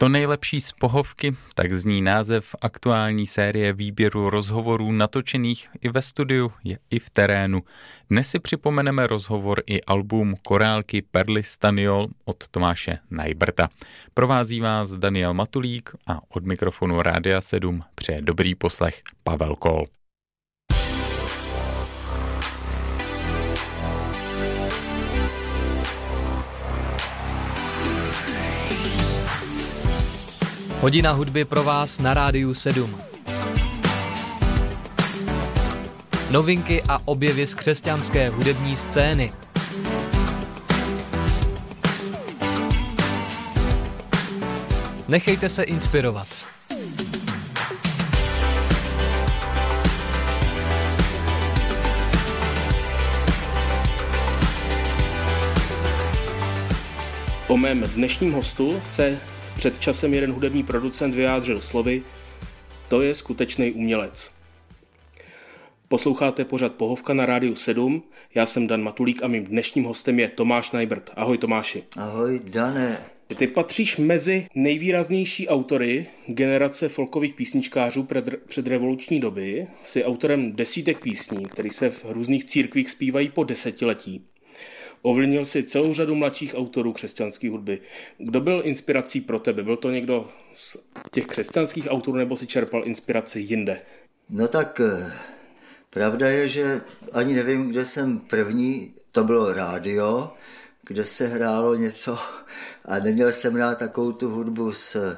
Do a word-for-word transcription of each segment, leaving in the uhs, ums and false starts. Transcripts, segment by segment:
To nejlepší z pohovky, tak zní název aktuální série výběru rozhovorů natočených i ve studiu, i v terénu. Dnes si připomeneme rozhovor i album Korálky Perly Staniol od Tomáše Najbrta. Provází vás Daniel Matulík a od mikrofonu Rádia sedm přeje dobrý poslech Pavel Kol. Hodina hudby pro vás na Rádiu sedm. Novinky a objevy z křesťanské hudební scény. Nechejte se inspirovat. O mém dnešním hostu se před časem jeden hudební producent vyjádřil slovy: to je skutečný umělec. Posloucháte pořad Pohovka na Rádiu sedm, já jsem Dan Matulík a mým dnešním hostem je Tomáš Najbrt. Ahoj Tomáši. Ahoj Dane. Ty patříš mezi nejvýraznější autory generace folkových písničkářů předrevoluční doby. Jsi autorem desítek písní, které se v různých církvích zpívají po desetiletí. Ovlivnil si celou řadu mladších autorů křesťanské hudby. Kdo byl inspirací pro tebe? Byl to někdo z těch křesťanských autorů, nebo si čerpal inspiraci jinde? No tak pravda je, že ani nevím, kde jsem první, to bylo rádio, kde se hrálo něco a neměl jsem rád takovou tu hudbu s,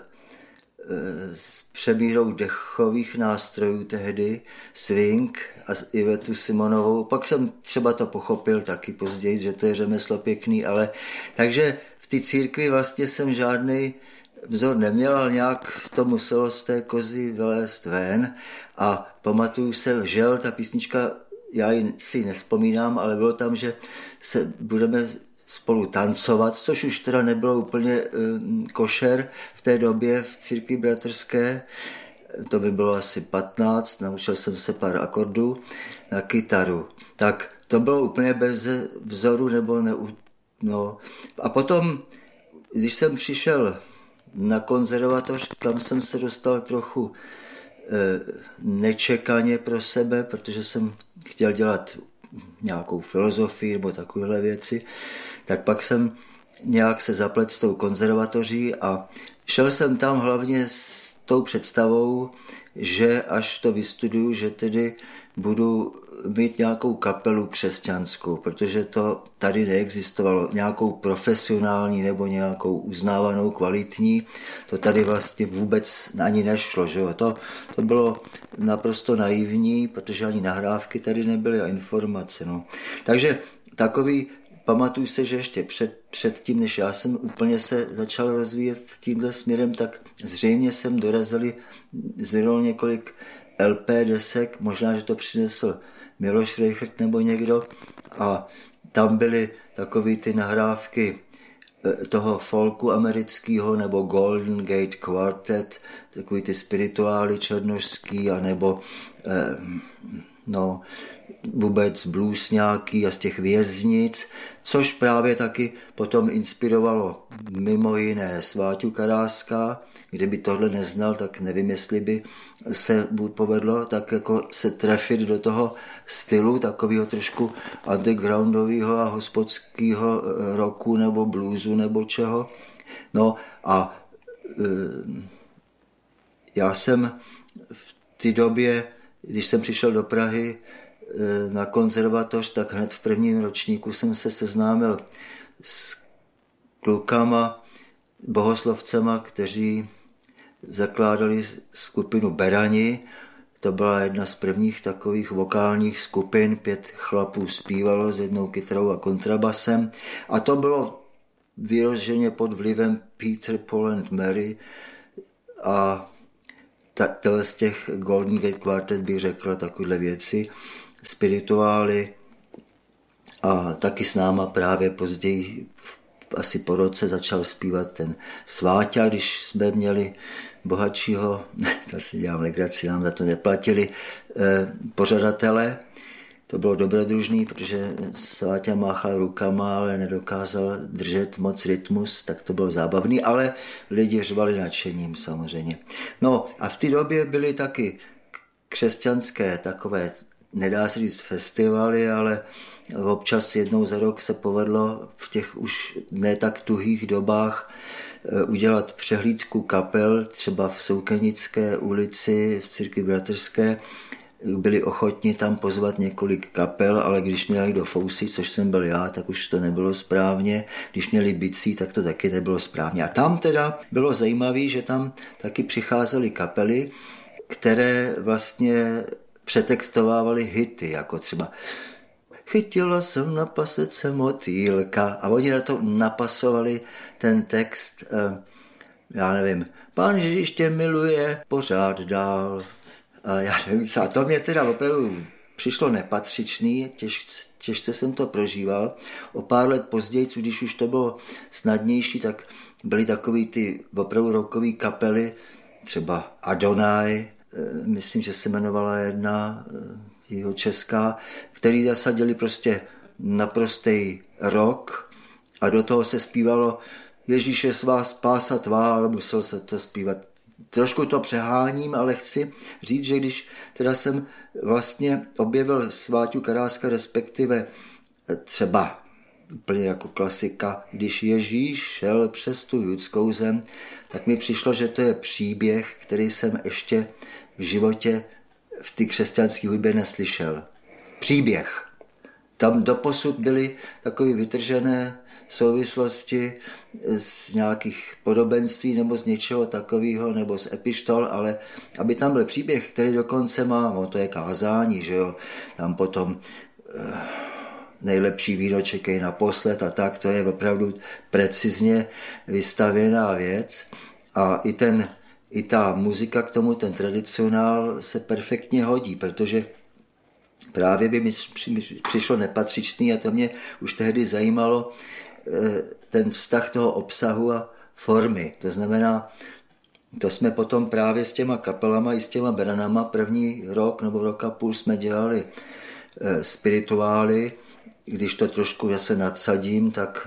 s přemírou dechových nástrojů tehdy, swing a Ivetu Simonovou. Pak jsem třeba to pochopil taky později, že to je řemeslo pěkný, ale takže v té církvi vlastně jsem žádný vzor neměl, ale nějak to muselo z té kozy vylézt ven a pamatuju se, žel, ta písnička, já si nevzpomínám, ale bylo tam, že se budeme spolu tancovat, což už teda nebylo úplně um, košer v té době v církvi bratrské. To by bylo asi patnáct, naučil jsem se pár akordů na kytaru. Tak to bylo úplně bez vzoru nebo ne, no. A potom, když jsem přišel na konzervatoř, tam jsem se dostal trochu eh, nečekaně pro sebe, protože jsem chtěl dělat nějakou filozofii nebo takovéhle věci, tak pak jsem nějak se zaplet s tou konzervatoří a šel jsem tam hlavně s tou představou, že až to vystuduju, že tedy budu mít nějakou kapelu křesťanskou, protože to tady neexistovalo, nějakou profesionální nebo nějakou uznávanou kvalitní, to tady vlastně vůbec ani nešlo, že jo? To, to bylo naprosto naivní, protože ani nahrávky tady nebyly a informace, no. Takže takový, pamatuju se, že ještě před, před tím, než já jsem úplně se začal rozvíjet tímhle směrem, tak zřejmě jsem dorazil zrovna několik el pé desek, možná, že to přinesl Miloš Reichert nebo někdo, a tam byly takový ty nahrávky toho folku amerického nebo Golden Gate Quartet, takový ty spirituály černošský, anebo eh, no, vůbec blues nějaký a z těch věznic, což právě taky potom inspirovalo mimo jiné Sváťu Karáska. Kdyby tohle neznal, tak nevím, jestli by se buď povedlo tak jako se trefit do toho stylu takového trošku undergroundového a hospodského rocku nebo bluesu nebo čeho. No a e, já jsem v té době, když jsem přišel do Prahy e, na konzervatoř, tak hned v prvním ročníku jsem se seznámil s klukama, bohoslovcema, kteří zakládali skupinu Berani. To byla jedna z prvních takových vokálních skupin, pět chlapů zpívalo s jednou kytarou a kontrabasem. A to bylo vyloženě pod vlivem Peter, Paul and Mary a tohle z těch Golden Gate Quartet bych řekl takovéhle věci, spirituály, a taky s náma právě později asi po roce začal zpívat ten Sváťa, když jsme měli bohatšího, to si dělám legraci, nám za to neplatili, eh, pořadatele, to bylo dobrodružný, protože Sváťa máchal rukama, ale nedokázal držet moc rytmus, tak to bylo zábavný, ale lidi řvali nadšením samozřejmě. No a v té době byly taky křesťanské takové, nedá se říct festivaly, ale občas jednou za rok se povedlo v těch už ne tak tuhých dobách udělat přehlídku kapel, třeba v Soukenické ulici, v Církvi bratrské. Byli ochotni tam pozvat několik kapel, ale když měli do fousy, což jsem byl já, tak už to nebylo správně. Když měli bicí, tak to taky nebylo správně. A tam teda bylo zajímavé, že tam taky přicházely kapely, které vlastně přetextovávaly hity, jako třeba Chytila jsem na pasece motýlka a oni na to napasovali ten text, já nevím, Pán Ježíš tě miluje pořád dál. A já nevím co. A to mě teda opravdu přišlo nepatřičný, těž, těžce jsem to prožíval. O pár let později, když už to bylo snadnější, tak byly takový ty opravdu rockový kapely, třeba Adonai, myslím, že se jmenovala jedna, jeho česká, který zasadili prostě naprostý rock a do toho se zpívalo Ježíš je svá spása tvá, ale musel se to zpívat. Trošku to přeháním, ale chci říct, že když teda jsem vlastně objevil Sváťu Karáska, respektive třeba úplně jako klasika, když Ježíš šel přes tu judskou zem, tak mi přišlo, že to je příběh, který jsem ještě v životě v té křesťanské hudbě neslyšel. Příběh. Tam doposud byly takové vytržené souvislosti z nějakých podobenství nebo z něčeho takového, nebo z epištol, ale aby tam byl příběh, který dokonce má, no to je kázání, že jo, tam potom eh, nejlepší víno čekají naposled a tak, to je opravdu precizně vystavěná věc a i ten i ta muzika k tomu, ten tradicionál se perfektně hodí, protože právě by mi přišlo nepatřičný a to mě už tehdy zajímalo ten vztah toho obsahu a formy. To znamená, to jsme potom právě s těma kapelama i s těma branama první rok nebo rok a půl jsme dělali spirituály, když to trošku zase nadsadím, tak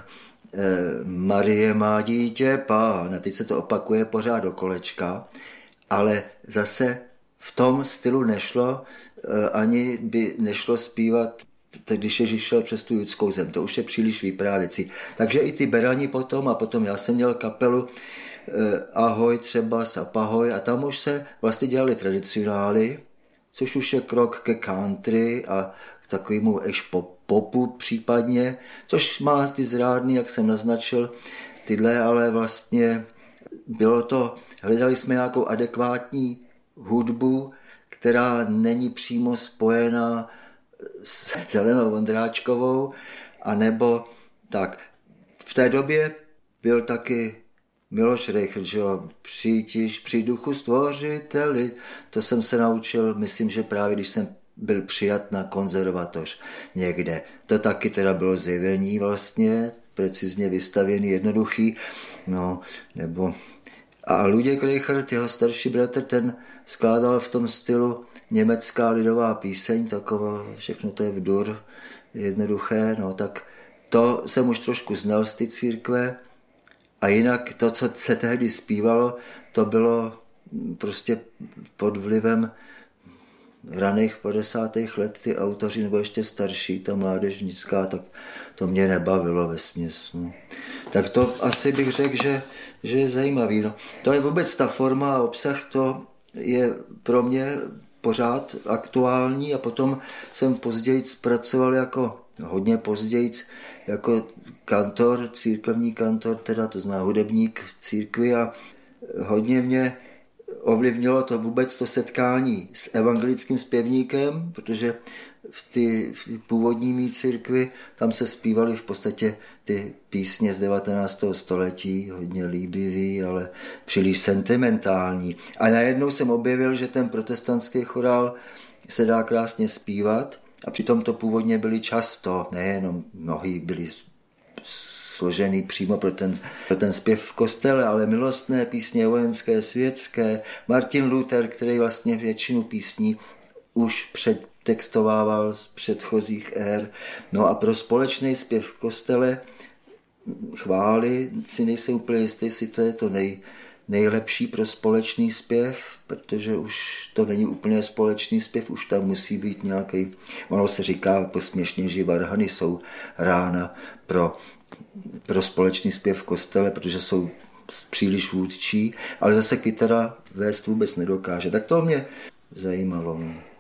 Marie má dítě Pána, teď se to opakuje pořád do kolečka, ale zase v tom stylu nešlo, ani by nešlo zpívat, když Ježíš šel přes tu judskou zem, to už je příliš vyprávěcí. Takže i ty berani potom, a potom já jsem měl kapelu Ahoj třeba, Sapahoj, a tam už se vlastně dělali tradicionály, což už je krok ke country a k takovému až pop popu případně, což má ty zrádný, jak jsem naznačil, tyhle, ale vlastně bylo to, hledali jsme nějakou adekvátní hudbu, která není přímo spojená s Zelenou Vondráčkovou, anebo tak. V té době byl taky Miloš Rejchl, že jo, přijdiš při duchu stvořiteli, to jsem se naučil, myslím, že právě když jsem byl přijat na konzervatoř někde. To taky teda bylo zjevení vlastně, precizně vystavěný, jednoduchý, no, nebo... A Luděk Reichert, jeho starší bratr, ten skládal v tom stylu německá lidová píseň, taková, všechno to je v dur, jednoduché, no, tak to jsem už trošku znal z ty církve a jinak to, co se tehdy zpívalo, to bylo prostě pod vlivem raných padesátých let ty autoři, nebo ještě starší, ta mládežnická, tak to mě nebavilo vesměs. No. Tak to asi bych řekl, že, že je zajímavý. No. To je vůbec ta forma a obsah, to je pro mě pořád aktuální a potom jsem později pracoval jako, hodně později, jako kantor, církevní kantor, teda to zná hudebník v církvi a hodně mě ovlivnilo to vůbec to setkání s evangelickým zpěvníkem, protože v ty původní mý církvi tam se zpívaly v podstatě ty písně z devatenáctého století, hodně líbivý, ale příliš sentimentální. A najednou jsem objevil, že ten protestantský chorál se dá krásně zpívat a přitom to původně byly často, nejenom mnohý byli složený přímo pro ten, pro ten zpěv v kostele, ale milostné písně vojenské, světské. Martin Luther, který vlastně většinu písní už před textovával z předchozích ér. No a pro společný zpěv v kostele chvály si nejsem úplně jistý, jestli to je to nej, nejlepší pro společný zpěv, protože už to není úplně společný zpěv, už tam musí být nějaký, ono se říká posměšně, že varhany jsou rána pro, pro společný zpěv v kostele, protože jsou příliš vůdčí, ale zase kytara vést vůbec nedokáže. Tak to mě zajímalo.